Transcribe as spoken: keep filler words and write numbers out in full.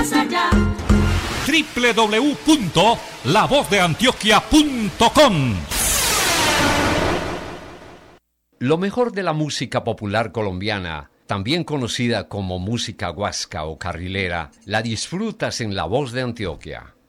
doble u doble u doble u punto la voz de antioquia punto com. Lo mejor de la música popular colombiana, también conocida como música guasca o carrilera, la disfrutas en La Voz de Antioquia.